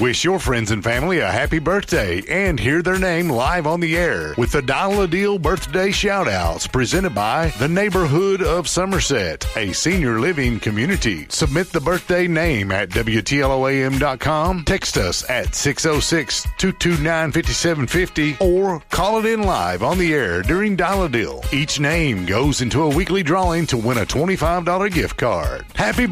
Wish your friends and family a happy birthday and hear their name live on the air with the Dial a Deal birthday shout-outs presented by the Neighborhood of Somerset, a senior living community. Submit the birthday name at WTLOAM.com, text us at 606-229-5750, or call it in live on the air during Dial a Deal. Each name goes into a weekly drawing to win a $25 gift card. Happy